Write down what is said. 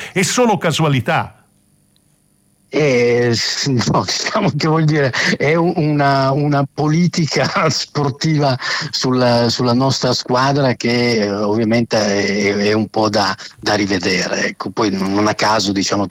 è solo casualità. No, diciamo che vuol dire è una politica sportiva sulla nostra squadra che ovviamente è un po' da rivedere, ecco. Poi non a caso, diciamo,